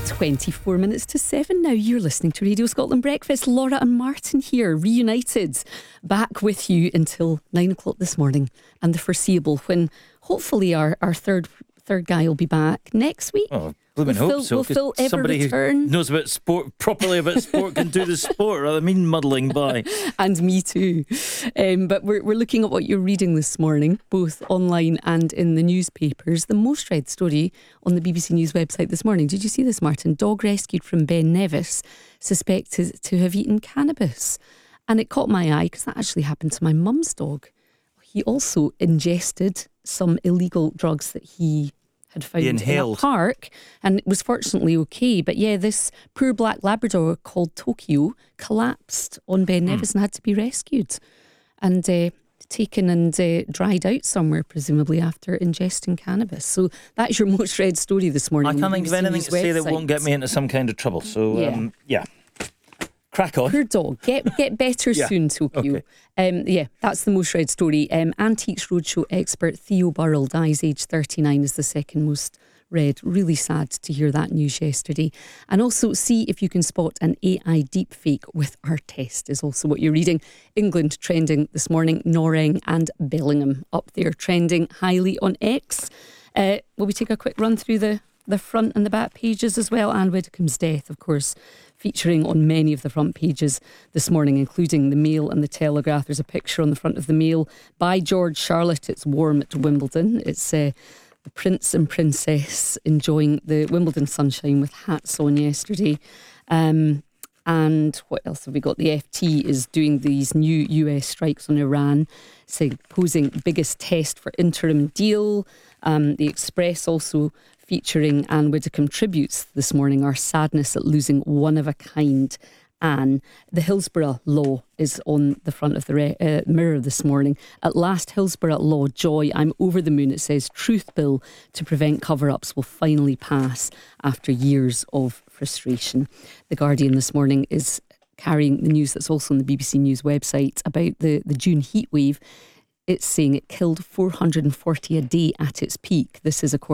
24 minutes to 7 now. You're listening to Radio Scotland Breakfast. Laura and Martin here, reunited, back with you until 9 o'clock this morning and the foreseeable, when hopefully our third guy will be back next week. Oh, blooming hope so. Will Phil ever somebody return? who knows about sport, properly about sport, can do the sport rather than muddling by. And me too. But we're looking at what you're reading this morning, both online and in the newspapers. The most read story on the BBC News website this morning. Did you see this, Martin? Dog rescued from Ben Nevis, suspected to have eaten cannabis. And it caught my eye because that actually happened to my mum's dog. He also ingested some illegal drugs that he had found in a park, and it was fortunately okay. But yeah, this poor black Labrador called Tokyo collapsed on Ben Nevis and had to be rescued and taken and dried out somewhere, presumably after ingesting cannabis. So that is your most read story this morning. I can't think of anything to say that won't get me into some kind of trouble. So yeah. Crack on. Poor dog. Get better soon, Tokyo. Okay. That's the most read story. Antiques Roadshow expert Theo Burrell dies aged 39 is the second most read. Really sad to hear that news yesterday. And also see if you can spot an AI deepfake with our test is also what you're reading. England trending this morning. Norring and Bellingham up there trending highly on X. Will we take a quick run through the front and the back pages as well? Anne Widdecombe's death, of course, featuring on many of the front pages this morning, including the Mail and the Telegraph. There's a picture on the front of the Mail by George Charlotte. It's warm at Wimbledon. It's the Prince and Princess enjoying the Wimbledon sunshine with hats on yesterday. And what else have we got? The FT is doing these new US strikes on Iran, posing biggest test for interim deal. The Express also featuring Anne Widdecombe tributes this morning our sadness at losing one of a kind Anne. The Hillsborough Law is on the front of the Mirror this morning. At last, Hillsborough Law joy. I'm over the moon. It says Truth Bill to prevent cover-ups will finally pass after years of frustration. The Guardian this morning is carrying the news that's also on the BBC News website about the June heatwave. It's saying it killed 440 a day at its peak. This is according